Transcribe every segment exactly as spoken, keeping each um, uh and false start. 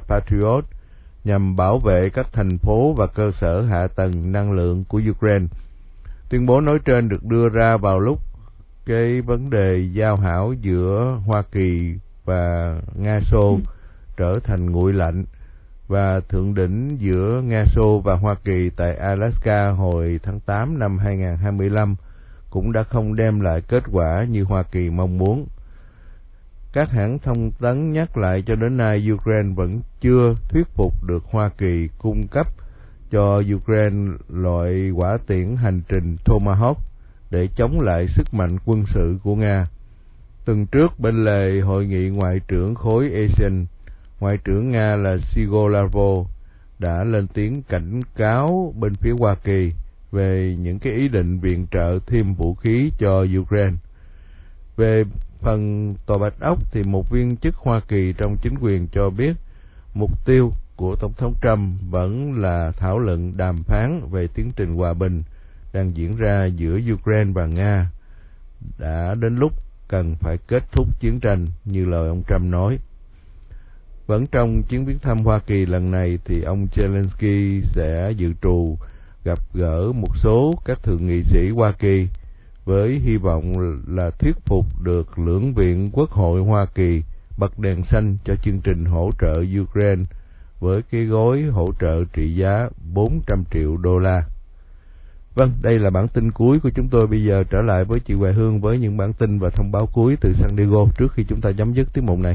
Patriot nhằm bảo vệ các thành phố và cơ sở hạ tầng năng lượng của Ukraine. Tuyên bố nói trên được đưa ra vào lúc cái vấn đề giao hảo giữa Hoa Kỳ và Nga Xô trở thành nguội lạnh, và thượng đỉnh giữa Nga Xô và Hoa Kỳ tại Alaska hồi tháng tám năm hai nghìn không trăm hai mươi lăm cũng đã không đem lại kết quả như Hoa Kỳ mong muốn. Các hãng thông tấn nhắc lại cho đến nay Ukraine vẫn chưa thuyết phục được Hoa Kỳ cung cấp cho Ukraine loại hỏa tiễn hành trình Tomahawk để chống lại sức mạnh quân sự của Nga. Tuần trước, bên lề hội nghị ngoại trưởng khối ASEAN, Ngoại trưởng Nga là Sergei Lavrov đã lên tiếng cảnh cáo bên phía Hoa Kỳ về những cái ý định viện trợ thêm vũ khí cho Ukraine. Về phần Tòa Bạch Ốc thì một viên chức Hoa Kỳ trong chính quyền cho biết mục tiêu của Tổng thống Trump vẫn là thảo luận đàm phán về tiến trình hòa bình đang diễn ra giữa Ukraine và Nga. Đã đến lúc cần phải kết thúc chiến tranh như lời ông Trump nói. Vẫn trong chuyến viếng thăm Hoa Kỳ lần này thì ông Zelensky sẽ dự trù gặp gỡ một số các thượng nghị sĩ Hoa Kỳ với hy vọng là thuyết phục được lưỡng viện Quốc hội Hoa Kỳ bật đèn xanh cho chương trình hỗ trợ Ukraine với cái gói hỗ trợ trị giá bốn trăm triệu đô la. Vâng, đây là bản tin cuối của chúng tôi. Bây giờ trở lại với chị Hoài Hương với những bản tin và thông báo cuối từ San Diego trước khi chúng ta chấm dứt tiết mục này.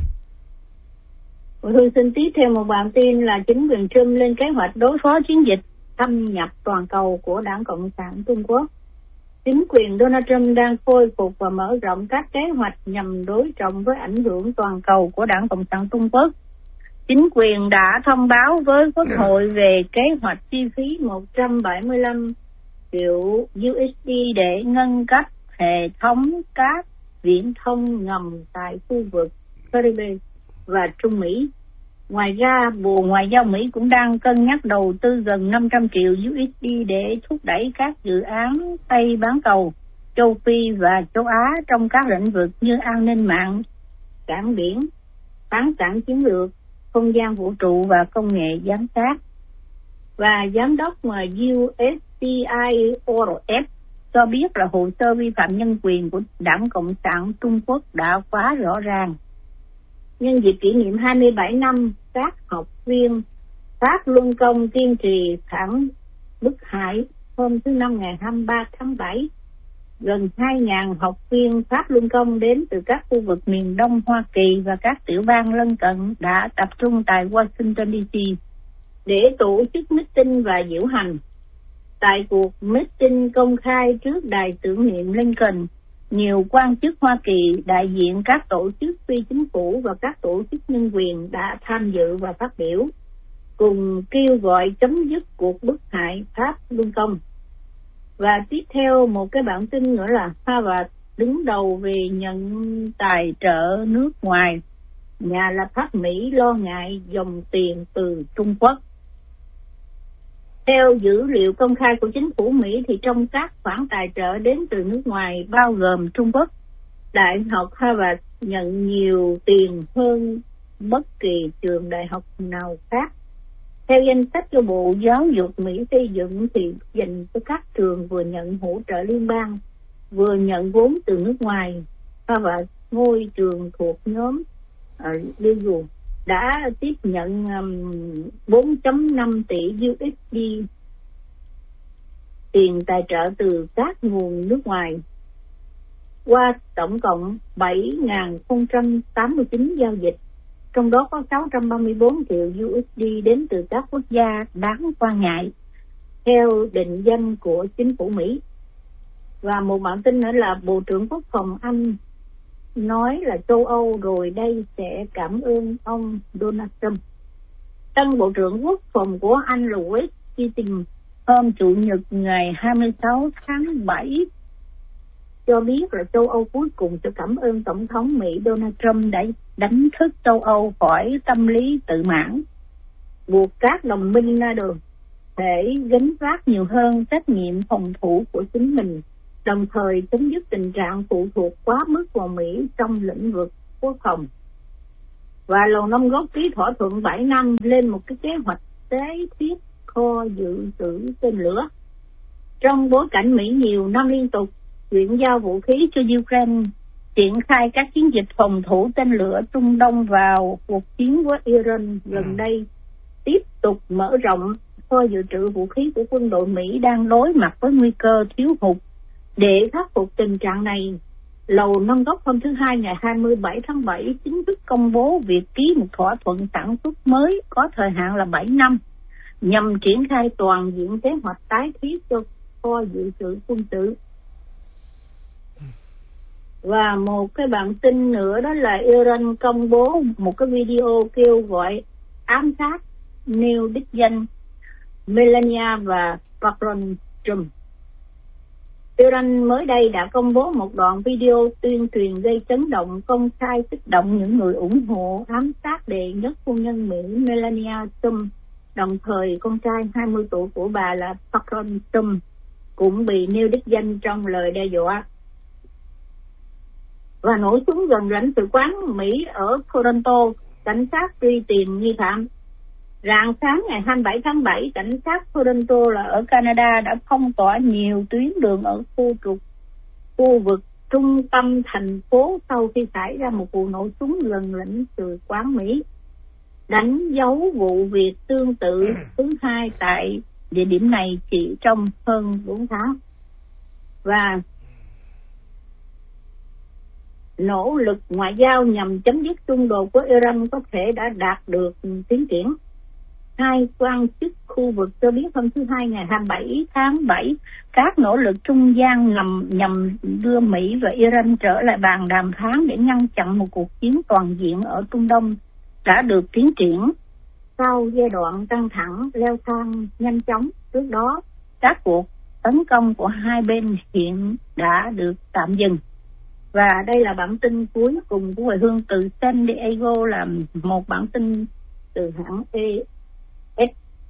Hương xin tiếp theo một bản tin là chính quyền Trump lên kế hoạch đối phó chiến dịch thâm nhập toàn cầu của Đảng Cộng sản Trung Quốc. Chính quyền Donald Trump đang khôi phục và mở rộng các kế hoạch nhằm đối trọng với ảnh hưởng toàn cầu của Đảng Cộng sản Trung Quốc. Chính quyền đã thông báo với Quốc hội về kế hoạch chi phí một trăm bảy mươi lăm triệu u ét đê để nâng cấp hệ thống các viễn thông ngầm tại khu vực Caribe và Trung Mỹ. Ngoài ra, Bộ Ngoại giao Mỹ cũng đang cân nhắc đầu tư gần năm trăm triệu u ét đê để thúc đẩy các dự án Tây bán cầu, châu Phi và châu Á trong các lĩnh vực như an ninh mạng, cảng biển, khoáng sản chiến lược, không gian vũ trụ và công nghệ giám sát. Và giám đốc mà u ét xê i o ép cho biết là hồ sơ vi phạm nhân quyền của Đảng Cộng sản Trung Quốc đã quá rõ ràng. Nhân dịp kỷ niệm hai mươi bảy năm, các học viên Pháp Luân Công kiên trì phản bức hại hôm thứ Năm ngày hai mươi ba tháng bảy. Gần hai nghìn học viên Pháp Luân Công đến từ các khu vực miền Đông Hoa Kỳ và các tiểu bang lân cận đã tập trung tại Washington đê xê để tổ chức meeting và diễu hành. Tại cuộc meeting công khai trước đài tưởng niệm Lincoln, nhiều quan chức Hoa Kỳ, đại diện các tổ chức phi chính phủ và các tổ chức nhân quyền đã tham dự và phát biểu, cùng kêu gọi chấm dứt cuộc bức hại Pháp Luân Công. Và tiếp theo một cái bản tin nữa là Harvard đứng đầu về nhận tài trợ nước ngoài. Nhà lập pháp Mỹ lo ngại dòng tiền từ Trung Quốc. Theo dữ liệu công khai của chính phủ Mỹ thì trong các khoản tài trợ đến từ nước ngoài bao gồm Trung Quốc, Đại học Harvard nhận nhiều tiền hơn bất kỳ trường đại học nào khác. Theo danh sách do Bộ Giáo dục Mỹ xây dựng thì dành cho các trường vừa nhận hỗ trợ liên bang, vừa nhận vốn từ nước ngoài. Harvard, ngôi trường thuộc nhóm uh, Legal, đã tiếp nhận um, bốn phẩy năm tỷ u ét đê tiền tài trợ từ các nguồn nước ngoài qua tổng cộng bảy nghìn không trăm tám mươi chín giao dịch, trong đó có sáu trăm ba mươi bốn triệu u ét đê đến từ các quốc gia đáng quan ngại theo định danh của chính phủ Mỹ. Và một bản tin nữa là Bộ trưởng Quốc phòng Anh nói là châu Âu rồi đây sẽ cảm ơn ông Donald Trump. Tân Bộ trưởng Quốc phòng của Anh là Wes Keating hôm Chủ nhật ngày hai mươi sáu tháng bảy cho biết là châu Âu cuối cùng sẽ cảm ơn Tổng thống Mỹ Donald Trump đã đánh thức châu Âu khỏi tâm lý tự mãn, buộc các đồng minh NATO để gánh vác nhiều hơn trách nhiệm phòng thủ của chính mình, đồng thời chấm dứt tình trạng phụ thuộc quá mức vào Mỹ trong lĩnh vực quốc phòng. Và Lầu Năm Góc ký thỏa thuận bảy năm lên một cái kế hoạch tái thiết kho dự trữ tên lửa. Trong bối cảnh Mỹ nhiều năm liên tục chuyển giao vũ khí cho Ukraine, triển khai các chiến dịch phòng thủ tên lửa Trung Đông vào cuộc chiến với Iran gần đây, tiếp tục mở rộng kho dự trữ vũ khí của quân đội Mỹ đang đối mặt với nguy cơ thiếu hụt. Để khắc phục tình trạng này, Lầu Năm Góc hôm thứ Hai ngày hai mươi bảy tháng bảy chính thức công bố việc ký một thỏa thuận sản xuất mới có thời hạn là bảy năm, nhằm triển khai toàn diện kế hoạch tái thiết cho kho dự trữ quân sự. Và một cái bản tin nữa đó là Iran công bố một cái video kêu gọi ám sát nêu đích danh Melania và Donald Trump. Iran mới đây đã công bố một đoạn video tuyên truyền gây chấn động, công khai kích động những người ủng hộ ám sát đệ nhất phu nhân Mỹ Melania Trump. Đồng thời con trai hai mươi tuổi của bà là Donald Trump cũng bị nêu đích danh trong lời đe dọa. Và nổ súng gần lãnh sự quán Mỹ ở Toronto, cảnh sát truy tìm nghi phạm. Rạng sáng ngày hai mươi bảy tháng bảy, cảnh sát Toronto là ở Canada đã phong tỏa nhiều tuyến đường ở khu trục khu vực trung tâm thành phố sau khi xảy ra một vụ nổ súng gần lãnh sự quán Mỹ, đánh dấu vụ việc tương tự thứ hai tại địa điểm này chỉ trong hơn bốn tháng. Và nỗ lực ngoại giao nhằm chấm dứt xung đột của Iran có thể đã đạt được tiến triển. Hai quan chức khu vực cho biết hôm thứ Hai ngày hai mươi bảy tháng bảy, các nỗ lực trung gian nhằm, nhằm đưa Mỹ và Iran trở lại bàn đàm phán để ngăn chặn một cuộc chiến toàn diện ở Trung Đông đã được tiến triển sau giai đoạn căng thẳng leo thang nhanh chóng. Trước đó, các cuộc tấn công của hai bên hiện đã được tạm dừng. Và đây là bản tin cuối cùng của Hoài Hương từ San Diego, là một bản tin từ hãng e ét.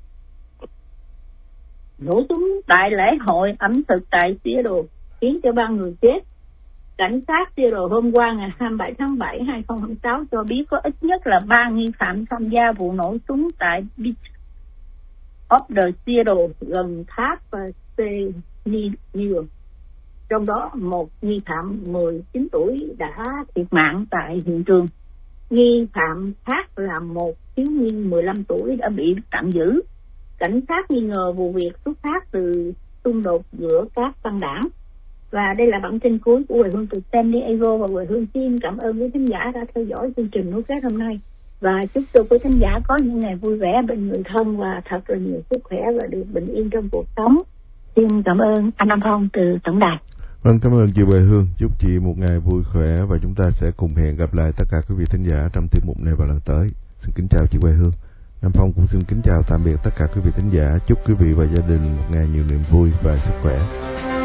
Nổ súng tại lễ hội ẩm thực tại Seattle khiến cho ba người chết. Cảnh sát Seattle hôm qua ngày hai mươi bảy tháng bảy hai nghìn không trăm hai mươi sáu cho biết có ít nhất là ba nghi phạm tham gia vụ nổ súng tại Beach of the Seattle gần tháp và New. Trong đó một nghi phạm mười chín tuổi đã thiệt mạng tại hiện trường. Nghi phạm khác là một thiếu niên mười lăm tuổi đã bị tạm giữ. Cảnh sát nghi ngờ vụ việc xuất phát từ xung đột giữa các băng đảng. Và đây là bản tin cuối của Hoài Hương từ San Diego, và Hoài Hương xin cảm ơn quý khán giả đã theo dõi chương trình Nối Kết hôm nay. Và chúc cho quý khán giả có những ngày vui vẻ bên người thân và thật là nhiều sức khỏe và được bình yên trong cuộc sống. Xin cảm ơn anh Nam Phong từ tổng đài. Vâng, cảm ơn chị Hoài Hương. Chúc chị một ngày vui khỏe và chúng ta sẽ cùng hẹn gặp lại tất cả quý vị thính giả trong tiết mục này vào lần tới. Xin kính chào chị Hoài Hương. Nam Phong cũng xin kính chào tạm biệt tất cả quý vị thính giả. Chúc quý vị và gia đình một ngày nhiều niềm vui và sức khỏe.